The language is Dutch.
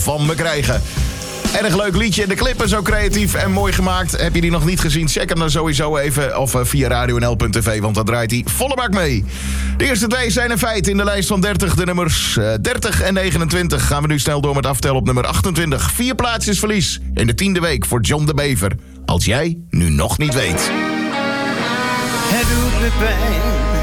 van me krijgen. Erg leuk liedje. De clip is ook creatief en mooi gemaakt. Heb je die nog niet gezien? Check hem dan sowieso even. Of via radionl.tv, want dan draait hij volle bak mee. De eerste 2 zijn een feit in de lijst van 30. De nummers 30 en 29 gaan we nu snel door met aftellen op nummer 28. 4 plaatsjes verlies in de 10e week voor John de Bever. Als jij nu nog niet weet. Het doet me pijn